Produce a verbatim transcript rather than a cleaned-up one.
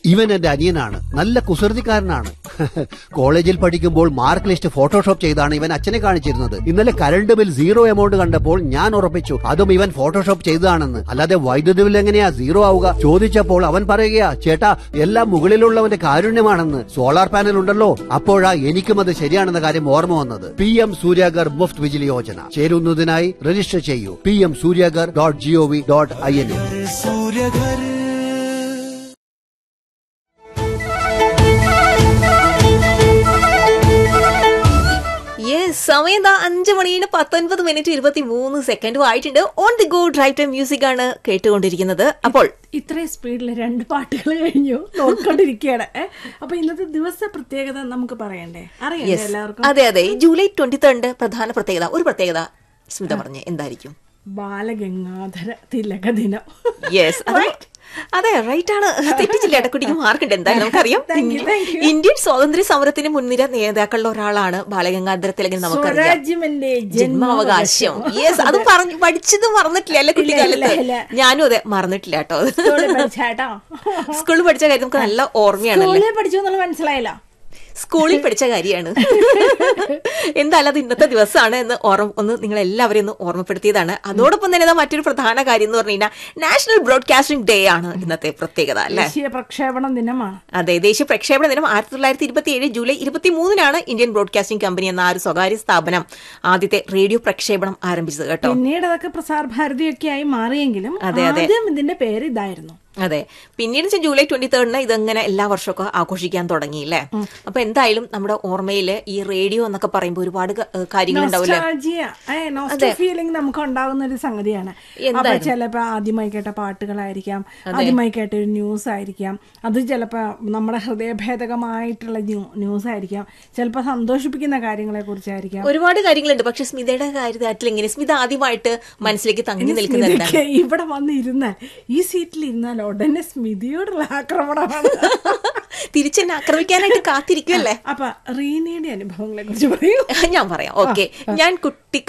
ഇവൻ എന്റെ അനിയനാണ്, നല്ല കുസൃതിക്കാരനാണ്. കോളേജിൽ പഠിക്കുമ്പോൾ മാർക്ക് ലിസ്റ്റ് ഫോട്ടോഷോപ്പ് ചെയ്താണ് ഇവൻ അച്ഛനെ കാണിച്ചിരുന്നത്. ഇന്നലെ കറണ്ട് ബിൽ സീറോ എമൗണ്ട് കണ്ടപ്പോൾ ഞാൻ ഉറപ്പിച്ചു അതും ഇവൻ ഫോട്ടോഷോപ്പ് ചെയ്തതാണെന്ന്. അല്ലാതെ വൈദ്യുതി ബിൽ എങ്ങനെയാ സീറോ ആവുക? ചോദിച്ചപ്പോൾ അവൻ പറയുകയാ, ചേട്ടാ എല്ലാം മുകളിലുള്ളവന്റെ കാരുണ്യമാണെന്ന്. സോളാർ പാനൽ ഉണ്ടല്ലോ. അപ്പോഴാ എനിക്കും അത് ശരിയാണെന്ന കാര്യം ഓർമ്മ വന്നത്. P M Suryaghar Muft Vijili Yojana ചേരുന്നതിനായി register ചെയ്യൂ. P M Suryaghar dot G O V dot I N. സമയം അഞ്ചു മണിന് പത്തൊൻപത് മിനിറ്റ് ഇരുപത്തി മൂന്ന് സെക്കൻഡും ആയിട്ടുണ്ട്. On the go drive time music ആണ് കേട്ടുകൊണ്ടിരിക്കുന്നത്. അപ്പോൾ ഇത്രയും സ്പീഡിൽ രണ്ട് പാട്ടുകൾ കഴിഞ്ഞു നോക്കിക്കൊണ്ടിരിക്കുകയാണ്. അപ്പൊ ഇന്നത്തെ ദിവസ പ്രത്യേകത നമുക്ക് പറയണ്ടേ? അറിയാം എല്ലാവർക്കും. അതെ അതെ, ജൂലൈ ട്വന്റി തേർഡ് പ്രധാന പ്രത്യേകത, ഒരു പ്രത്യേകത സ്മിത പറഞ്ഞേ, എന്തായിരിക്കും? ബാലഗംഗാധര തിലക ദിനം. യെസ്, അതെ, റൈറ്റ് ആണ്. തെറ്റിച്ചില്ല. ഇടക്കുട്ടിക്ക് മാർക്കുണ്ട്. എന്തായാലും നമുക്കറിയാം, ഇന്ത്യൻ സ്വാതന്ത്ര്യ സമരത്തിന് മുൻനിര നേതാക്കളിൽ ഒരാളാണ് ബാലഗംഗാധര തിലകൻ. നമുക്കറിയാം, ജന്മാവകാശം. യെസ്, അത് പറഞ്ഞു പഠിച്ചത് മറന്നിട്ടില്ല അല്ലെ കുട്ടിക്കാലത്ത്? ഞാനും അതെ മറന്നിട്ടില്ല കേട്ടോ. സ്കൂളിൽ പഠിച്ച കാര്യം നമുക്ക് നല്ല ഓർമ്മയാണ്. പഠിച്ചു മനസ്സിലായില്ല, സ്കൂളിൽ പഠിച്ച കാര്യമാണ്. എന്തായാലും അത് ഇന്നത്തെ ദിവസമാണ് എന്ന് ഓർമ്മ ഒന്ന് നിങ്ങൾ എല്ലാവരെയും ഒന്ന് ഓർമ്മപ്പെടുത്തിയതാണ്. അതോടൊപ്പം തന്നെ മറ്റൊരു പ്രധാന കാര്യം എന്ന് പറഞ്ഞു കഴിഞ്ഞാൽ നാഷണൽ ബ്രോഡ്കാസ്റ്റിംഗ് ഡേ ആണ് ഇന്നത്തെ പ്രത്യേകത അല്ലെ? ദേശീയ പ്രക്ഷേപണ ദിനമാണ്. അതെ, ദേശീയ പ്രക്ഷേപണ ദിനം ആയിരത്തി തൊള്ളായിരത്തി ഇരുപത്തി ഏഴ് ജൂലൈ ഇരുപത്തി മൂന്നിനാണ് ഇന്ത്യൻ ബ്രോഡ്കാസ്റ്റിംഗ് കമ്പനി എന്ന ആ ഒരു സ്വകാര്യ സ്ഥാപനം ആദ്യത്തെ റേഡിയോ പ്രക്ഷേപണം ആരംഭിച്ചത് കേട്ടോ. പിന്നീട് അതൊക്കെ പ്രസാർ ഭാരതിയൊക്കെ ആയി മാറിയെങ്കിലും ആദ്യം ഇതിന്റെ പേര് ഇതായിരുന്നു. അതെ, പിന്നീട് ജൂലൈ ട്വന്റി തേർഡിന് ഇതങ്ങനെ എല്ലാ വർഷമൊക്കെ ആഘോഷിക്കാൻ തുടങ്ങിയില്ലേ? അപ്പൊ എന്തായാലും നമ്മുടെ ഓർമ്മയില് ഈ റേഡിയോ എന്നൊക്കെ പറയുമ്പോൾ ഒരുപാട് കാര്യങ്ങൾ ഉണ്ടാവില്ലേ, ഫീലിംഗ് നമുക്ക് ഉണ്ടാകുന്ന ഒരു സംഗതിയാണ്. ചിലപ്പോ ആദ്യമായി കേട്ട പാട്ടുകളായിരിക്കാം, ആദ്യമായി കേട്ട ഒരു ന്യൂസ് ആയിരിക്കാം, അത് ചിലപ്പോ നമ്മുടെ ഹൃദയഭേദകമായിട്ടുള്ള ന്യൂസ് ആയിരിക്കാം, ചിലപ്പോ സന്തോഷിപ്പിക്കുന്ന കാര്യങ്ങളെ കുറിച്ചായിരിക്കാം. ഒരുപാട് കാര്യങ്ങളുണ്ട്. പക്ഷെ സ്മിതയുടെ കാര്യത്തിൽ എങ്ങനെ സ്മിത ആദ്യമായിട്ട് മനസ്സിലേക്ക് തങ്ങി നിൽക്കുന്നത്? ഇവിടെ വന്നിരുന്നാൽ, ഈ സീറ്റിൽ ഇരുന്നാൽ ഉടനെ സ്മിതിയോടുള്ള ആക്രമണമാണ്. തിരിച്ചെന്നെ ആക്രമിക്കാനായിട്ട് കാത്തിരിക്കുമല്ലേ? അപ്പൊ റീനയുടെ അനുഭവങ്ങളെ കുറിച്ച് പറയൂ. ഞാൻ പറയാം. ഓക്കെ, ഞാൻ കുട്ടി